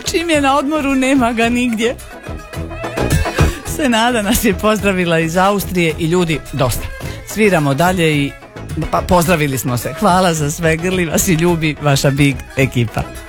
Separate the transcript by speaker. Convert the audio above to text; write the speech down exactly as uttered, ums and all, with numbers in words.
Speaker 1: Čim je na odmoru nema ga nigdje. Senada nas je pozdravila iz Austrije i ljudi dosta. Sviramo dalje i pa pozdravili smo se. Hvala za sve, grli vas i ljubi vaša Big ekipa.